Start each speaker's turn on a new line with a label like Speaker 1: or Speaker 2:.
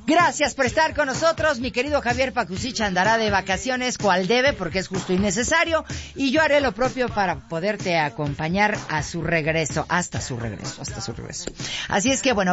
Speaker 1: Gracias por estar con nosotros. Mi querido Javier Pacucich andará de vacaciones cual debe, porque es justo y necesario, y yo haré lo propio para poderte acompañar a su regreso, hasta su regreso. Así es que, bueno,